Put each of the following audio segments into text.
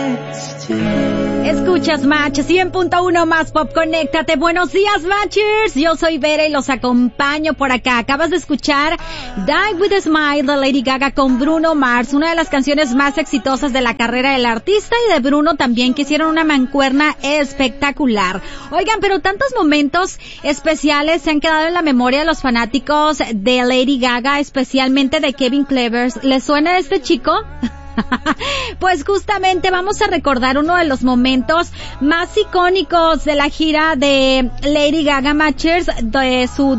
Escuchas Match 100.1 más Pop, conéctate. Buenos días, Matchers. Yo soy Vera y los acompaño por acá. Acabas de escuchar Die With A Smile de Lady Gaga con Bruno Mars, una de las canciones más exitosas de la carrera del artista y de Bruno también, que hicieron una mancuerna espectacular. Oigan, pero tantos momentos especiales se han quedado en la memoria de los fanáticos de Lady Gaga, especialmente de Kevin Clevers. ¿Les suena este chico? Pues justamente vamos a recordar uno de los momentos más icónicos de la gira de Lady Gaga, Matchers, de su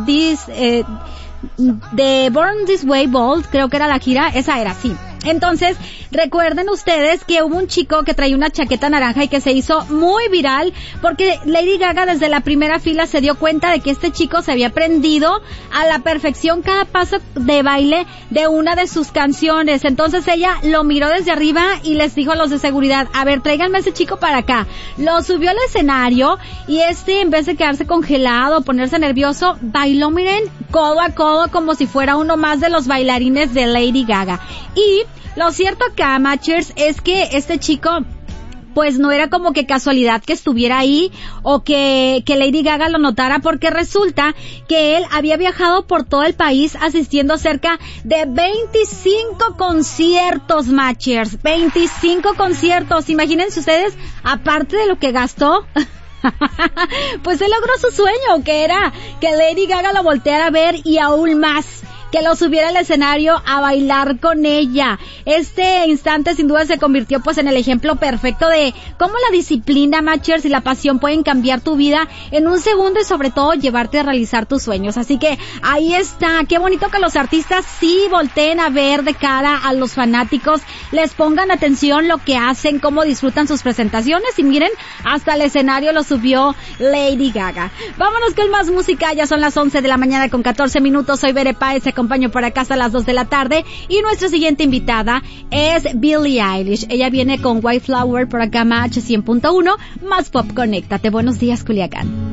de Born This Way Bold, creo que era la gira, esa era, sí. Entonces, recuerden ustedes que hubo un chico que traía una chaqueta naranja y que se hizo muy viral porque Lady Gaga desde la primera fila se dio cuenta de que este chico se había aprendido a la perfección cada paso de baile de una de sus canciones. Entonces ella lo miró desde arriba y les dijo a los de seguridad, a ver, tráiganme a ese chico para acá. Lo subió al escenario y en vez de quedarse congelado, ponerse nervioso, bailó, miren, codo a codo como si fuera uno más de los bailarines de Lady Gaga. Y lo cierto acá, Matchers, es que este chico pues no era como que casualidad que estuviera ahí o que Lady Gaga lo notara, porque resulta que él había viajado por todo el país asistiendo a cerca de 25 conciertos, Matchers, 25 conciertos, imagínense ustedes, aparte de lo que gastó. Pues él logró su sueño, que era que Lady Gaga lo volteara a ver y aún más, que lo subiera al escenario a bailar con ella. Este instante sin duda se convirtió pues en el ejemplo perfecto de cómo la disciplina, Matchers, y la pasión pueden cambiar tu vida en un segundo y sobre todo llevarte a realizar tus sueños. Así que ahí está, qué bonito que los artistas sí volteen a ver de cara a los fanáticos, les pongan atención lo que hacen, cómo disfrutan sus presentaciones y miren, hasta el escenario lo subió Lady Gaga. Vámonos con más música, ya son las 11 de la mañana con 14 minutos, soy Bere Páez, acompaño por acá hasta las 2 de la tarde y nuestra siguiente invitada es Billie Eilish. Ella viene con White Flower por acá, Match 100.1 más Pop, conéctate. Buenos días, Culiacán.